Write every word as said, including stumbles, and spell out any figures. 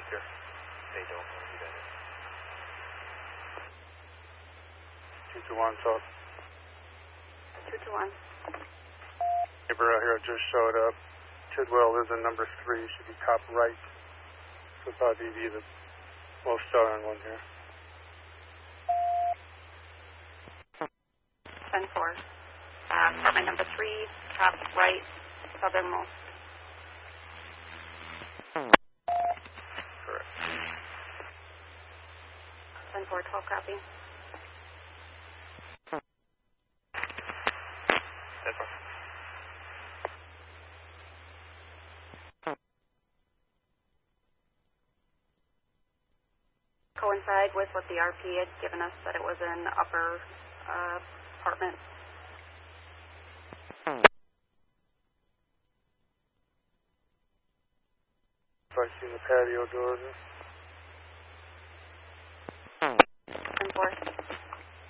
here. They don't know who that is. two two one, South. two two one. Neighbor out here just showed up. Tidwell is in number three. Should be top right. So probably be the most southern one here. ten four. Uh, apartment number three, top right, southernmost. Correct. ten four, twelve copy. That's one. Coincide with what the R P had given us, that it was an upper uh, apartment. So I see the patio doors.